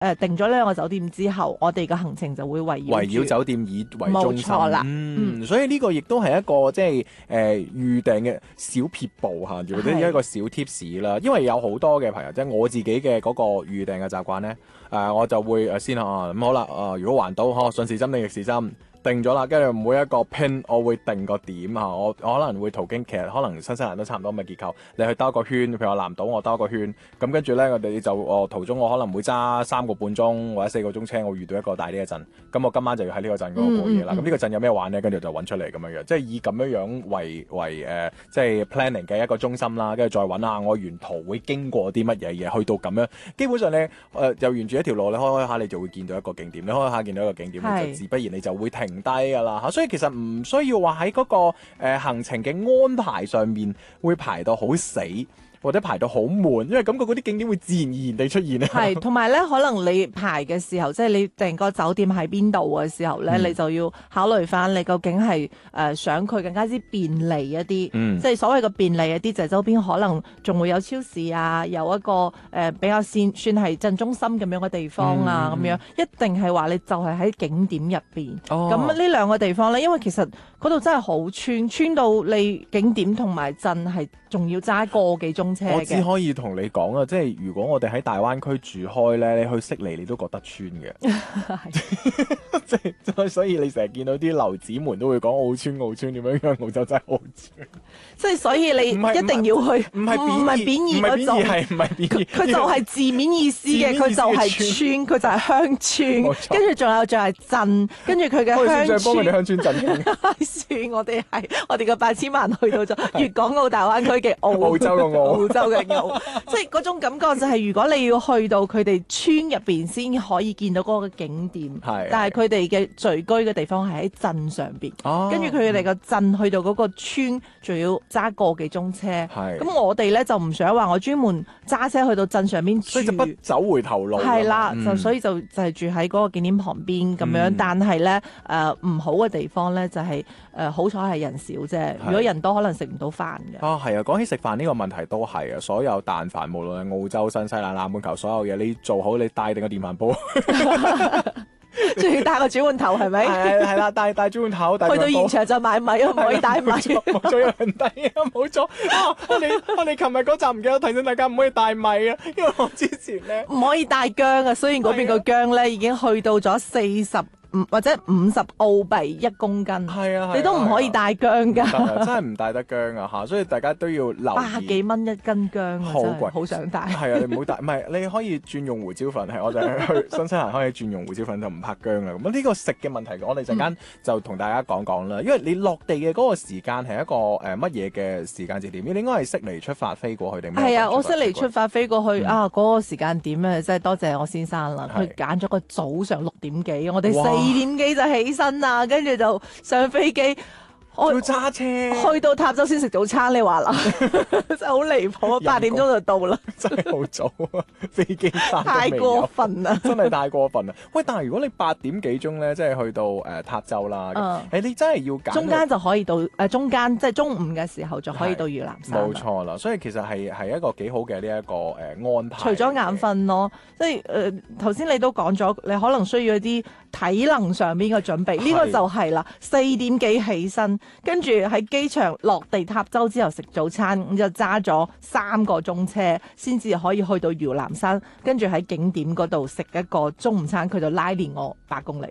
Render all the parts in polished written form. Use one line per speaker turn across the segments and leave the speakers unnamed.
定咗呢個酒店之後，我哋嘅行程就會圍繞
酒店以為中心。
冇錯啦。
所以呢個亦都係一個即係預訂嘅小撇步嚇，或者一個小 tips 啦。因為有好多嘅朋友，即係我自己嘅嗰個預訂嘅習慣咧，我就會先咁好啦。如果環島順時針定逆時針。定咗啦，跟住每一個 pin 我會定個點嚇，我可能會途經，其實可能新西蘭都差唔多咁嘅結構，你去兜一個圈，譬如話南島我兜一個圈，咁跟住咧我哋就途中我可能會揸3個半鐘或者4個鐘車，我遇到一個大啲嘅鎮，咁我今晚就要喺呢個鎮嗰度過夜啦。咁呢個鎮有咩玩咧？跟住就揾出嚟咁樣樣，即係以咁樣樣為即係 planning 嘅一個中心啦，跟住再揾下我沿途會經過啲乜嘢嘢，去到咁樣，基本上咧就沿住一條路你開下你就會見到一個景點，你開下見到一個景點，你就自不然你就會停低㗎啦嚇，所以其實唔需要話喺嗰個行程嘅安排上面會排到好死，或者排到好悶，因為感覺嗰啲景點會自然而然地出現咧。
係，同埋咧，可能你排嘅時候，即係你訂個酒店喺邊度嘅時候咧，你就要考慮翻你究竟係想佢更加之便利一啲，即係所謂嘅便利一啲，就係周邊可能仲會有超市啊，有一個比較算係鎮中心咁樣嘅地方啊，咁樣一定係話你就係喺景點入邊。咁呢兩個地方咧，因為其實嗰度真係好穿到你景點同埋鎮係仲要揸個幾鐘。
我只可以同你講啊，即係如果我哋喺大灣區住開咧，你去悉尼你都覺得穿嘅，即係所以你成日見到啲樓子們都會講澳村點樣樣，澳洲真係澳村。
即係所以你一定要去，唔係貶義嗰種，佢就係字面意思嘅，佢就係村，佢就係鄉村，跟住仲有鎮，跟住佢嘅鄉村。
幫佢哋鄉村鎮
算我哋嘅8000萬去到咗粵港澳大灣區嘅澳
洲嘅澳。
澳洲嘅澳，即係嗰種感覺就係如果你要去到佢哋村入邊先可以見到嗰個景點，但係佢哋嘅聚居嘅地方係喺鎮上邊，跟住佢哋個鎮去到嗰個村，仲要揸個幾鐘車。咁我哋咧就唔想話我專門揸車去到鎮上邊住，
所以就不走回頭路。
係啦，所以就係住喺嗰個景點旁邊咁樣。但係咧唔好嘅地方咧就係好彩係人少啫，如果人多可能食唔到飯嘅。
係啊，講起食飯呢個問題都係啊，所有但凡無論係澳洲、新西蘭、南半球所有嘢，你做好你帶定個電飯煲，
仲要帶個轉換頭係咪？
係啦，帶轉換頭，
去到現場就買米，唔可以帶米。
冇咗有人遞啊，冇咗我哋琴日嗰集唔記得提醒大家唔可以帶米啊，因為我之前咧
唔可以帶薑啊，雖然嗰邊個薑咧已經去到咗40或者50澳幣1公斤，你都唔可以帶薑㗎，
真係唔帶得薑啊嚇！所以大家都要留意
，80幾蚊1斤薑，
好貴，
好想帶。
係啊，你唔好帶，唔係你可以轉用胡椒粉，係我哋去新西蘭可以轉用胡椒粉就唔拍薑啦。咁呢個食嘅問題，我哋陣間就同大家講講啦。因為你落地嘅嗰個時間係一個乜嘢嘅時間節點？你應該係悉尼出發飛過去定咩？
係啊，我悉尼出發飛過去嗰個時間點咧，真係多謝我先生啦，佢揀咗個早上6點幾，我哋4點幾就起身啦，跟住就上飛機。
我要揸車
去到塔州先食早餐，你話啦，真係好離譜啊！8點鐘就到啦，
真係好早啊！飛機
太過分啦，
真係太過分啦！喂，但係如果你8點幾鐘咧，即係去到塔州啦，你真係要揀
中間就可以到中間即係中午嘅時候就可以到嶼南山。
冇錯啦，所以其實係一個幾好嘅呢一個安排。
除咗眼瞓咯，即係頭先你都講咗，你可能需要一啲體能上面嘅準備，呢個就係啦。4點幾起身。跟住喺機場落地塔州之後食早餐，咁就揸咗3個鐘車，先至可以去到嶼南山，跟住喺景點嗰度食一個中午餐，佢就拉練我8公里。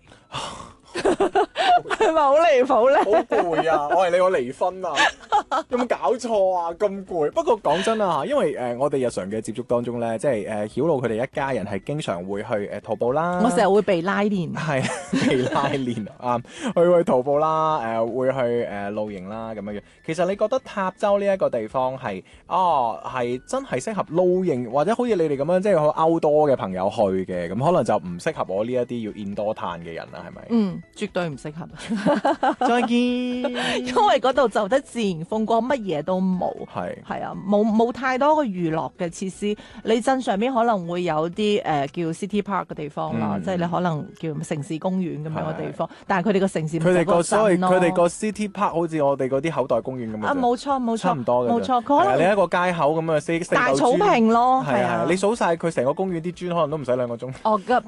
係咪好離譜咧？
好攰啊！我係你，我離婚啊！有冇搞錯啊？咁攰。不過講真啊，因為我哋日常嘅接觸當中咧，即係曉露佢哋一家人係經常會去徒步啦。
我成日會被拉練，
係被拉練啊！去徒步啦，會去露營啦咁樣樣。其實你覺得塔州呢一個地方係真係適合露營，或者好似你哋咁樣即係好 outdoor 嘅朋友去嘅，咁可能就唔適合我呢一啲要 indoor 嘆嘅人啦，係咪？
絕對唔適合。
再見。
因為嗰度就得自然風光，乜嘢都冇。係啊，冇太多嘅娛樂嘅設施。你鎮上邊可能會有啲叫 City Park 嘅地方啦，即係你可能叫城市公園咁樣嘅地方。但係佢哋個城市唔係個鎮咯。
佢哋個 City Park 好似我哋嗰啲口袋公園咁樣。
冇錯，
差唔多嘅。
冇錯，可能
你一個街口咁啊，四
大草坪咯。
係啊，你數晒佢成個公園啲磚，可能都唔使2個鐘。